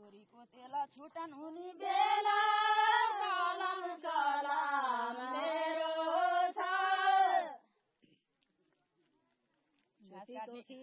छोरीको तेल छुटन हुने बेला सलाम सलाम मेरो छ